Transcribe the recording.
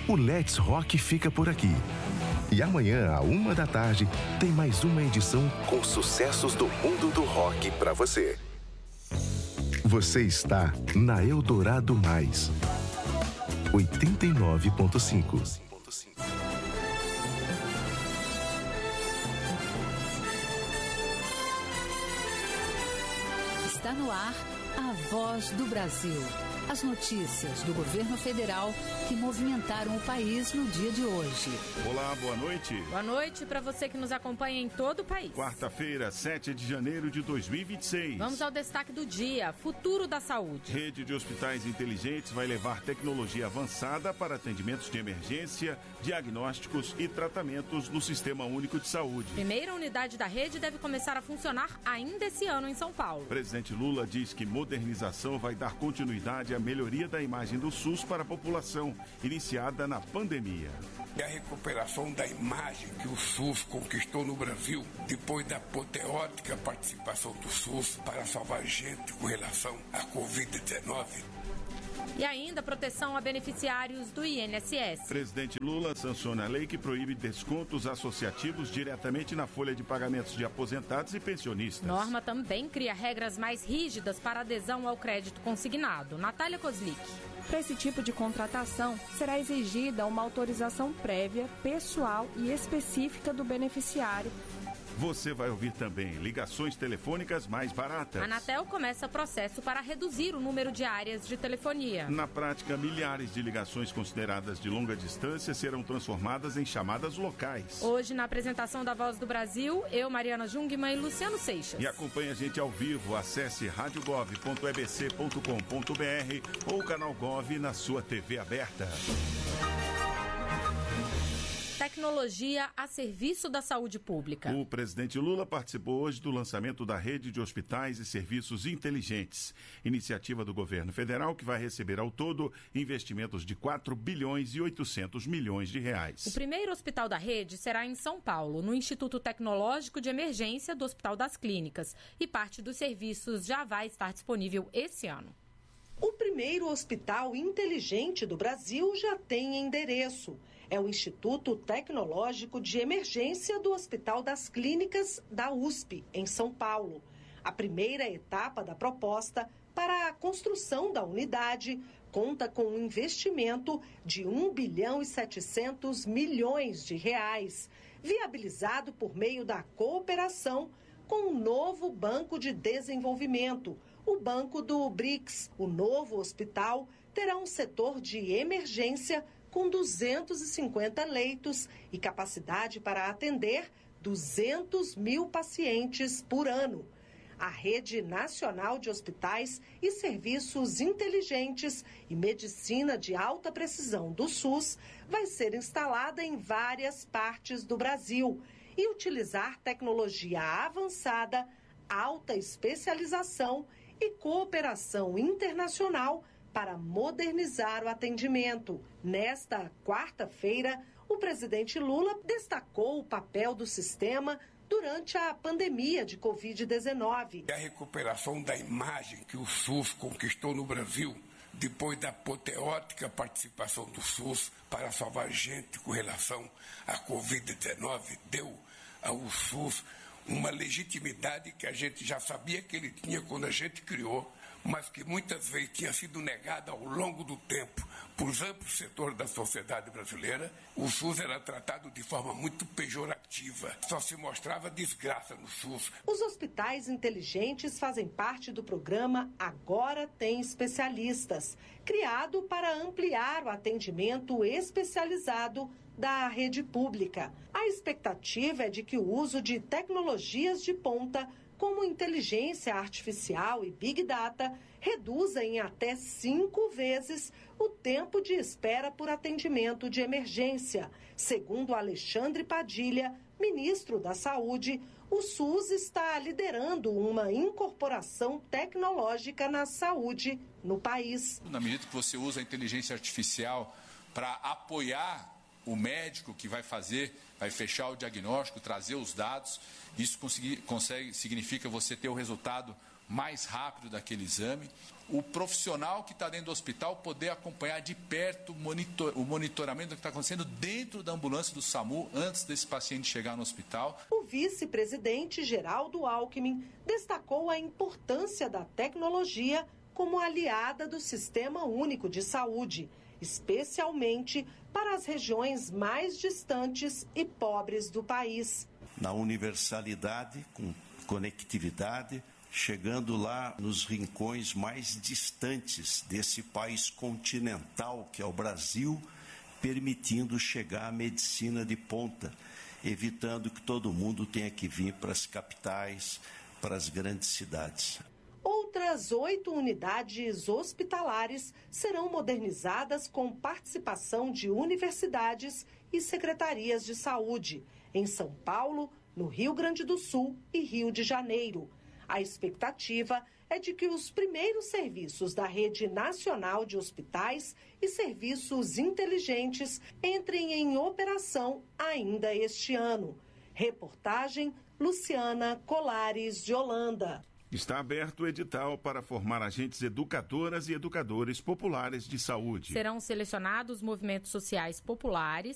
O Let's Rock fica por aqui. E amanhã, à 13h, tem mais uma edição com sucessos do mundo do rock pra você. Você está na Eldorado Mais 89.5. Está no ar a Voz do Brasil. As notícias do governo federal que movimentaram o país no dia de hoje. Olá, boa noite. Boa noite para você que nos acompanha em todo o país. Quarta-feira, 7 de janeiro de 2026. Vamos ao destaque do dia: futuro da saúde. Rede de hospitais inteligentes vai levar tecnologia avançada para atendimentos de emergência, diagnósticos e tratamentos no Sistema Único de Saúde. Primeira unidade da rede deve começar a funcionar ainda esse ano em São Paulo. O presidente Lula diz que modernização vai dar continuidade à melhoria da imagem do SUS para a população, iniciada na pandemia. E a recuperação da imagem que o SUS conquistou no Brasil, depois da apoteótica participação do SUS para salvar gente com relação à Covid-19. E ainda proteção a beneficiários do INSS. Presidente Lula sanciona a lei que proíbe descontos associativos diretamente na folha de pagamentos de aposentados e pensionistas. Norma também cria regras mais rígidas para adesão ao crédito consignado. Natália Kozlik. Para esse tipo de contratação, será exigida uma autorização prévia, pessoal e específica do beneficiário. Você vai ouvir também ligações telefônicas mais baratas. A Anatel começa processo para reduzir o número de áreas de telefonia. Na prática, milhares de ligações consideradas de longa distância serão transformadas em chamadas locais. Hoje, na apresentação da Voz do Brasil, eu, Mariana Jungmann e Luciano Seixas. E acompanhe a gente ao vivo. Acesse radiogov.ebc.com.br ou o canal Gov na sua TV aberta. Tecnologia a serviço da saúde pública. O presidente Lula participou hoje do lançamento da rede de hospitais e serviços inteligentes, iniciativa do governo federal que vai receber ao todo investimentos de 4 bilhões e 800 milhões de reais. O primeiro hospital da rede será em São Paulo, no Instituto Tecnológico de Emergência do Hospital das Clínicas, e parte dos serviços já vai estar disponível esse ano. O primeiro hospital inteligente do Brasil já tem endereço. É o Instituto Tecnológico de Emergência do Hospital das Clínicas da USP, em São Paulo. A primeira etapa da proposta para a construção da unidade conta com um investimento de 1 bilhão e 700 milhões de reais, viabilizado por meio da cooperação com um novo banco de desenvolvimento, o Banco do BRICS. O novo hospital terá um setor de emergência com 250 leitos e capacidade para atender 200 mil pacientes por ano. A Rede Nacional de Hospitais e Serviços Inteligentes e Medicina de Alta Precisão do SUS vai ser instalada em várias partes do Brasil e utilizar tecnologia avançada, alta especialização e cooperação internacional para modernizar o atendimento. Nesta quarta-feira, o presidente Lula destacou o papel do sistema durante a pandemia de Covid-19. A recuperação da imagem que o SUS conquistou no Brasil, depois da apoteótica participação do SUS para salvar gente com relação à Covid-19, deu ao SUS uma legitimidade que a gente já sabia que ele tinha quando a gente criou, mas que muitas vezes tinha sido negada ao longo do tempo por amplos setores da sociedade brasileira. O SUS era tratado de forma muito pejorativa, só se mostrava desgraça no SUS. Os hospitais inteligentes fazem parte do programa Agora Tem Especialistas, criado para ampliar o atendimento especializado da rede pública. A expectativa é de que o uso de tecnologias de ponta, como inteligência artificial e Big Data, reduza em até 5 vezes o tempo de espera por atendimento de emergência. Segundo Alexandre Padilha, ministro da Saúde, o SUS está liderando uma incorporação tecnológica na saúde no país. Na medida que você usa a inteligência artificial para apoiar o médico que vai fechar o diagnóstico, trazer os dados, isso significa você ter o resultado mais rápido daquele exame, o profissional que está dentro do hospital poder acompanhar de perto o monitoramento do que está acontecendo dentro da ambulância do SAMU antes desse paciente chegar no hospital. O vice-presidente Geraldo Alckmin destacou a importância da tecnologia como aliada do Sistema Único de Saúde, especialmente para as regiões mais distantes e pobres do país. Na universalidade, com conectividade, chegando lá nos rincões mais distantes desse país continental que é o Brasil, permitindo chegar à medicina de ponta, evitando que todo mundo tenha que vir para as capitais, para as grandes cidades. Outras 8 unidades hospitalares serão modernizadas com participação de universidades e secretarias de saúde, em São Paulo, no Rio Grande do Sul e Rio de Janeiro. A expectativa é de que os primeiros serviços da Rede Nacional de Hospitais e Serviços Inteligentes entrem em operação ainda este ano. Reportagem Luciana Colares de Holanda. Está aberto o edital para formar agentes educadoras e educadores populares de saúde. Serão selecionados movimentos sociais populares